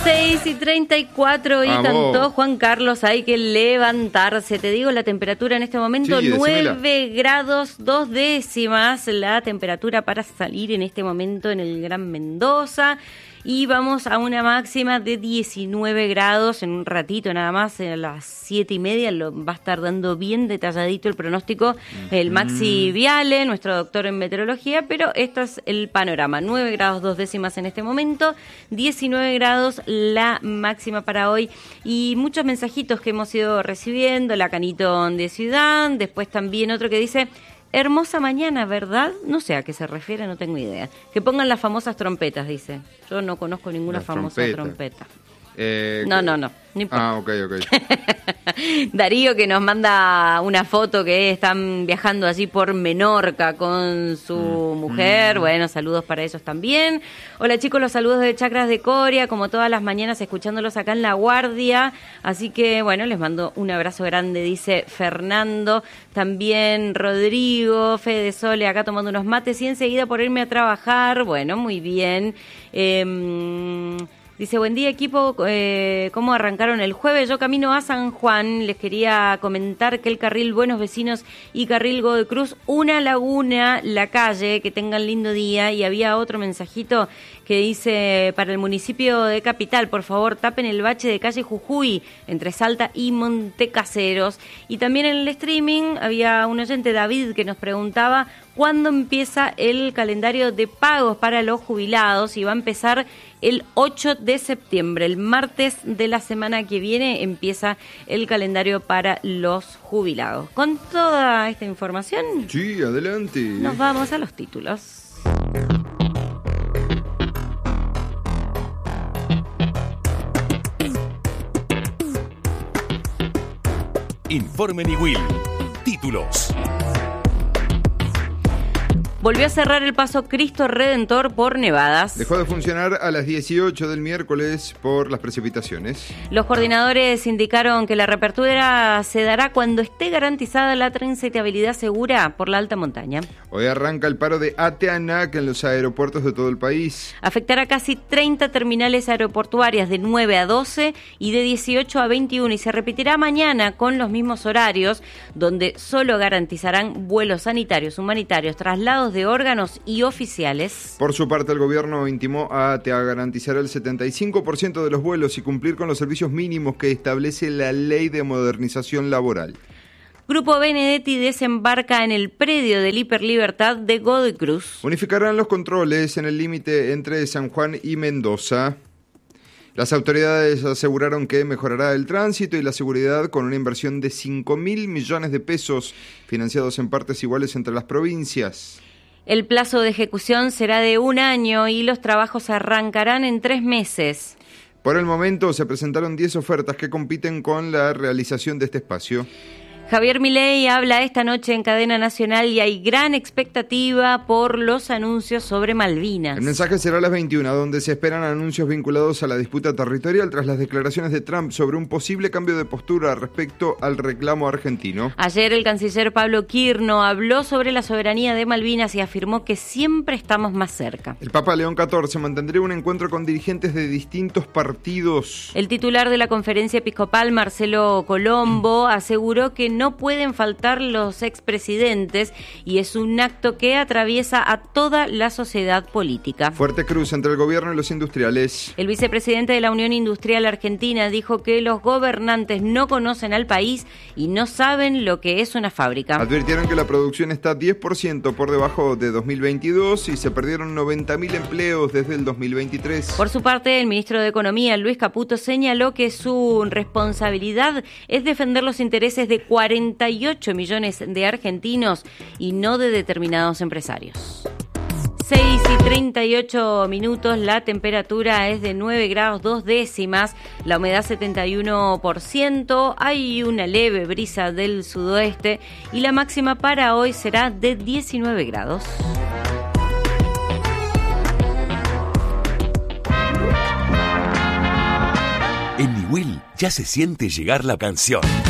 6:34 y tanto, Juan Carlos, hay que levantarse. Te digo la temperatura en este momento, sí, 9 grados 2 décimas, la temperatura para salir en este momento en el Gran Mendoza. Y vamos a una máxima de 19 grados en un ratito nada más, a las 7:30. Va a estar dando bien detalladito el pronóstico el Maxi Viale, nuestro doctor en meteorología, pero esto es el panorama. 9 grados 2 décimas en este momento, 19 grados la máxima para hoy. Y muchos mensajitos que hemos ido recibiendo, la Canitón de Ciudad, después también otro que dice... Hermosa mañana, ¿verdad? No sé a qué se refiere, no tengo idea. Que pongan las famosas trompetas, dice. Yo no conozco ninguna famosa trompeta. No, ni importa. Ok. Darío, que nos manda una foto que están viajando allí por Menorca con su mujer. Bueno, saludos para ellos también. Hola chicos, los saludos de Chacras de Coria, como todas las mañanas escuchándolos acá en La Guardia. Así que, bueno, les mando un abrazo grande, dice Fernando. También Rodrigo, Fede Sole, acá tomando unos mates y enseguida por irme a trabajar. Bueno, muy bien. Dice, buen día equipo, ¿cómo arrancaron el jueves? Yo camino a San Juan, les quería comentar que el carril Buenos Vecinos y carril Godoy Cruz, una laguna, la calle, que tengan lindo día. Y había otro mensajito que dice, para el municipio de Capital, por favor, tapen el bache de calle Jujuy, entre Salta y Montecaseros. Y también en el streaming había un oyente, David, que nos preguntaba cuándo empieza el calendario de pagos para los jubilados, y va a empezar el 8 de septiembre, el martes de la semana que viene empieza el calendario para los jubilados. Con toda esta información, sí, adelante. Nos vamos a los títulos. Informe Niwil. Títulos. Volvió a cerrar el paso Cristo Redentor por nevadas. Dejó de funcionar a las 18 del miércoles por las precipitaciones. Los coordinadores indicaron que la reapertura se dará cuando esté garantizada la transitabilidad segura por la alta montaña. Hoy arranca el paro de ATANAC en los aeropuertos de todo el país. Afectará casi 30 terminales aeroportuarias de 9 a 12 y de 18 a 21 y se repetirá mañana con los mismos horarios, donde solo garantizarán vuelos sanitarios, humanitarios, traslados de órganos y oficiales. Por su parte, el gobierno intimó a ATE a garantizar el 75% de los vuelos y cumplir con los servicios mínimos que establece la Ley de Modernización Laboral. Grupo Benedetti desembarca en el predio del Hiperlibertad de Godoy Cruz. Unificarán los controles en el límite entre San Juan y Mendoza. Las autoridades aseguraron que mejorará el tránsito y la seguridad con una inversión de 5.000 millones de pesos, financiados en partes iguales entre las provincias. El plazo de ejecución será de 1 año y los trabajos arrancarán en 3 meses. Por el momento se presentaron 10 ofertas que compiten con la realización de este espacio. Javier Milei habla esta noche en cadena nacional y hay gran expectativa por los anuncios sobre Malvinas. El mensaje será a las 21, donde se esperan anuncios vinculados a la disputa territorial tras las declaraciones de Trump sobre un posible cambio de postura respecto al reclamo argentino. Ayer el canciller Pablo Quirno habló sobre la soberanía de Malvinas y afirmó que siempre estamos más cerca. El Papa León XIV mantendrá un encuentro con dirigentes de distintos partidos. El titular de la Conferencia Episcopal, Marcelo Colombo, aseguró que no pueden faltar los expresidentes y es un acto que atraviesa a toda la sociedad política. Fuerte cruce entre el gobierno y los industriales. El vicepresidente de la Unión Industrial Argentina dijo que los gobernantes no conocen al país y no saben lo que es una fábrica. Advirtieron que la producción está 10% por debajo de 2022 y se perdieron 90.000 empleos desde el 2023. Por su parte, el ministro de Economía, Luis Caputo, señaló que su responsabilidad es defender los intereses de 48 millones de argentinos y no de determinados empresarios. 6:38, la temperatura es de 9 grados 2 décimas, la humedad 71%, hay una leve brisa del sudoeste y la máxima para hoy será de 19 grados. En Niwil ya se siente llegar la canción.